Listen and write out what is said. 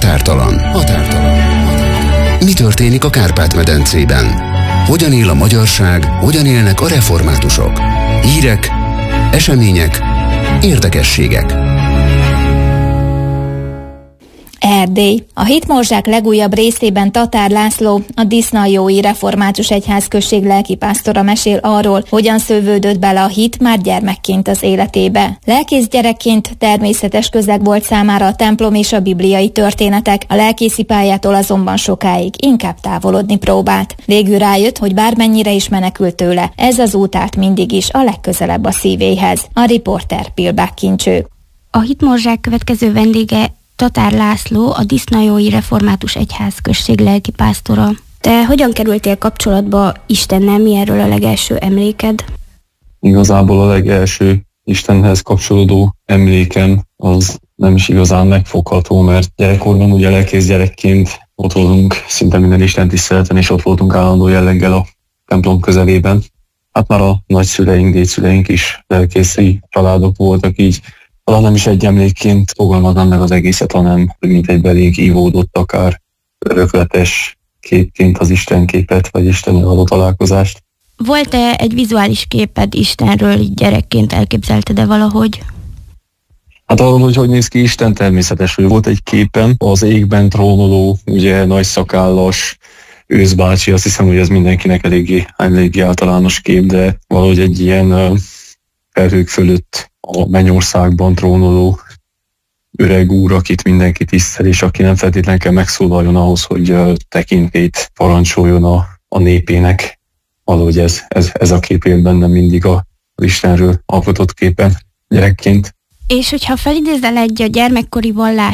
Határtalan. Mi történik a Kárpát-medencében? Hogyan él a magyarság, hogyan élnek a reformátusok? Hírek, események, érdekességek. Erdély. A hitmorzsák legújabb részében Tatár László, a Disznajói Református Egyházközség lelkipásztora mesél arról, hogyan szövődött bele a hit már gyermekként az életébe. Lelkész gyerekként természetes közeg volt számára a templom és a bibliai történetek, a lelkészi pályától azonban sokáig inkább távolodni próbált. Végül rájött, hogy bármennyire is menekült tőle, ez az út állt mindig is a legközelebb a szívéhez. A riporter Pilbák Kincső. A hitmorzsák következő vendége Tatár László, a Disznajói Református Egyházközség lelkipásztora. Te hogyan kerültél kapcsolatba Istennel, mi erről a legelső emléked? Igazából a legelső Istenhez kapcsolódó emlékem az nem is igazán megfogható, mert gyerekkorban ugye lelkész gyerekként ott voltunk szinte minden istentiszteleten, és ott voltunk állandó jelleggel a templom közelében. Hát már a nagyszüleink, dédszüleink is lelkészi családok voltak, így talán nem is egy emlékként fogalmaznám meg az egészet, hanem mint egy belénk ívódott, akár örökletes képként az Istenképet, vagy Istennel való találkozást. Volt-e egy vizuális képed Istenről, így gyerekként elképzelted-e valahogy? Hát arról, hogy néz ki Isten, természetes, hogy volt egy képem, az égben trónoló, ugye nagy szakállas őszbácsi, azt hiszem, hogy ez mindenkinek eléggé általános kép, de valahogy egy ilyen felhők fölött a mennyországban trónoló öreg úr, akit mindenki tisztel, és aki nem feltétlenül kell megszólaljon ahhoz, hogy tekintélyt parancsoljon a népének. Valahogy ez a kép él bennem mindig az Istenről alkotott képen gyerekként. És hogyha felidézel egy gyermekkori vallást,